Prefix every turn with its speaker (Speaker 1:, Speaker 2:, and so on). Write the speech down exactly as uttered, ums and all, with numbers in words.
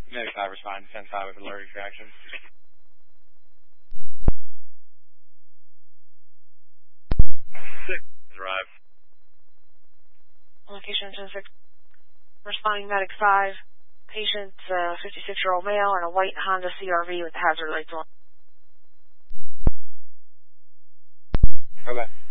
Speaker 1: Medic five respond to ten five with alert extraction.
Speaker 2: Six arrived.
Speaker 3: Location ten six. Responding medic five. Patient, uh, fifty-six-year-old male in a white Honda C R V with hazard lights on.
Speaker 1: Okay.